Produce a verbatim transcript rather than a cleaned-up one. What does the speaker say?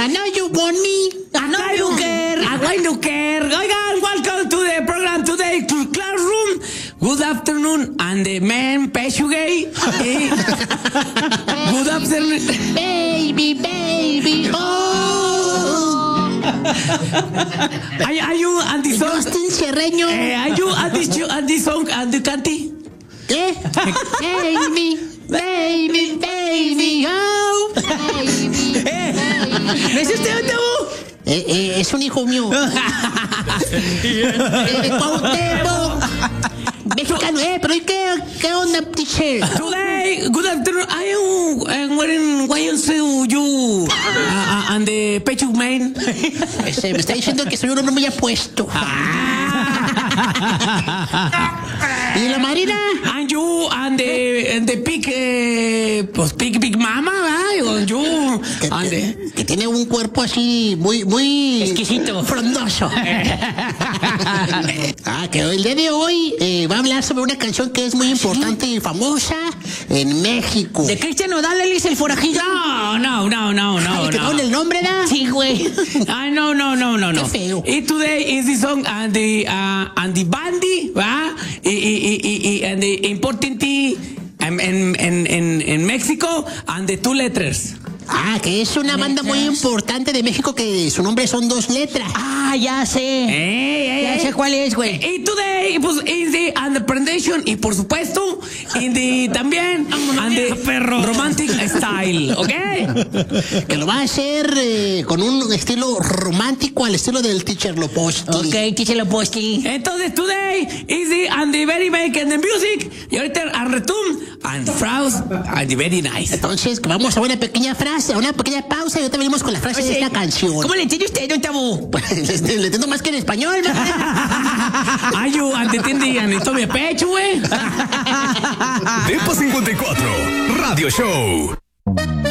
I know you want me. I know I don't care. I don't care. Oigan, welcome to the program today to Classroom. Good afternoon, and the man Peshugay. Eh? Good afternoon. Baby, baby, oh. Are, are you and the song? Justin Cerreño. Eh, are you and this, and this song and the canty? ¿Qué? Baby, baby, baby, oh. Baby, Eh, baby. ¿no es usted, Octavo? Eh, eh, es un hijo mío. Eh, Cuauhtémoc. Mexicano, eh, pero ¿y qué, qué onda, teacher? Today, good afternoon. I am uh, wearing Y M C U you uh, uh, and the Pechug man. Este, me está diciendo que soy un hombre muy apuesto. ¿Y la Marina? And you and the and the big eh, pues big big mama, ¿verdad? And you Que, and the, que, que tiene un cuerpo así muy, muy exquisito. frondoso. Ah, que el día de hoy eh, va a hablar sobre una canción que es muy importante y famosa en México. ¿De Cristian Nodal él es el forajillo? No, no, no, no, no, Ay, ¿te no. ponen el nombre, da? Sí, güey. Ah, no, no, no, no, no. Qué feo. Y today is the song and the uh, and the bandy, ¿va? Y, y, y, y, y and the important en en en en en México and the two letters. Ah, que es una banda muy importante de México que su nombre son dos letras. Ah, ya sé. Eh, Ya sé cuál es, güey. Y today, pues, is the and the presentation y por supuesto, in the también and the romantic style, ¿ok? Que lo va a hacer eh, con un estilo romántico al estilo del Teacher Loposti. Ok, Teacher Loposti. Entonces, today is the and the very make and the music. Y ahorita a retum and the frows and the very nice. Entonces, vamos a una pequeña frase, a una pequeña pausa y ahorita venimos con la frase de esta canción. ¿Cómo le entiende usted, don Tabú? Pues, le, le entiendo más que en español, ¿no? Ay, yo, ante tiende y todo mi pecho, güey. Depa cincuenta y cuatro, Radio Show.